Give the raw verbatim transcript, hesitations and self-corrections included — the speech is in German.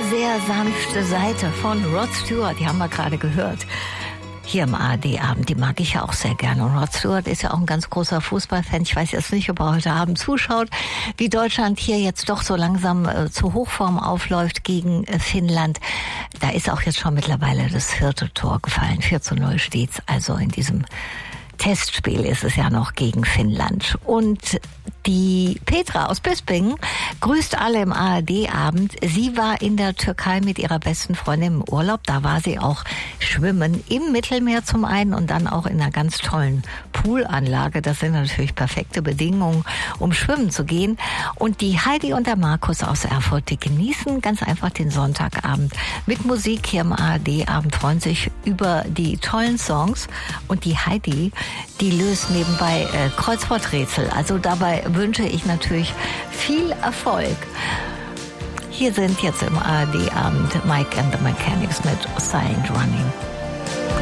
sehr sanfte Seite von Rod Stewart, die haben wir gerade gehört. Hier im A R D-Abend, die mag ich ja auch sehr gerne. Und Rod Stewart ist ja auch ein ganz großer Fußballfan. Ich weiß jetzt nicht, ob er heute Abend zuschaut, wie Deutschland hier jetzt doch so langsam äh, zur Hochform aufläuft gegen äh, Finnland. Da ist auch jetzt schon mittlerweile das vierte Tor gefallen. vier zu null steht's also in diesem Testspiel ist es ja noch gegen Finnland. Und die Petra aus Bispingen grüßt alle im A R D-Abend. Sie war in der Türkei mit ihrer besten Freundin im Urlaub. Da war sie auch schwimmen im Mittelmeer zum einen und dann auch in einer ganz tollen Poolanlage. Das sind natürlich perfekte Bedingungen, um schwimmen zu gehen. Und die Heidi und der Markus aus Erfurt, die genießen ganz einfach den Sonntagabend mit Musik hier im A R D-Abend, freuen sich über die tollen Songs. Und die Heidi, die löst nebenbei äh, Kreuzworträtsel. Also dabei wünsche ich natürlich viel Erfolg. Hier sind jetzt im A R D-Abend Mike and the Mechanics mit Silent Running.